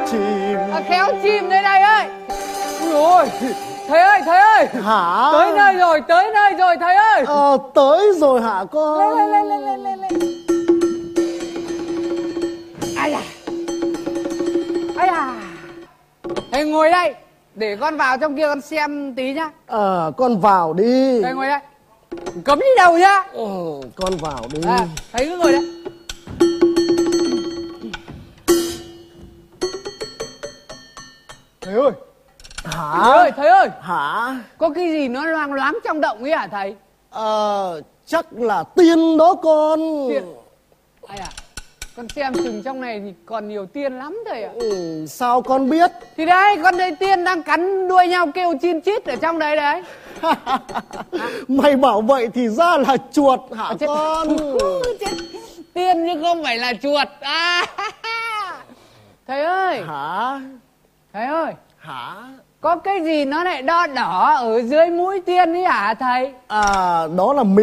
chim. Kéo chim đây này ơi. Ui ôi, thầy ơi. Hả? Tới nơi rồi thầy ơi. Tới rồi hả con? Lên. Ai à. Thầy ngồi đây, để con vào trong kia con xem tí nhá. Con vào đi. Thầy ngồi đây. Cấm đi đâu nhá. Con vào đi. Thầy cứ ngồi đấy. Thầy ơi. Hả? Thầy ơi. Hả? Có cái gì nó loang loáng trong động ấy hả thầy? Chắc là tiên đó con. Tiên. Ai à? Con xem chừng trong này thì còn nhiều tiên lắm thầy ạ. Sao con biết? Thì đấy, con thấy tiên đang cắn đuôi nhau kêu chin chít ở trong đấy đấy. Mày bảo vậy thì ra là chuột hả con? Tiên chứ không phải là chuột. Thầy ơi. Hả? Thầy ơi. Hả? Có cái gì nó lại đo đỏ ở dưới mũi tiên ấy hả thầy? Đó là